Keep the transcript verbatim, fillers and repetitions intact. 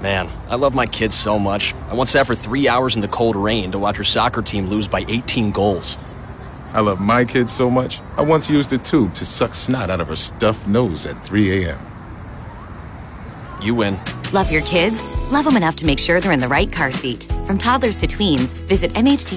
Man, I love my kids so much. I once sat for three hours in the cold rain to watch her soccer team lose by eighteen goals. I love my kids so much, I once used a tube to suck snot out of her stuffed nose at three a m You win. Love your kids? Love them enough to make sure they're in the right car seat. From toddlers to tweens, visit N H T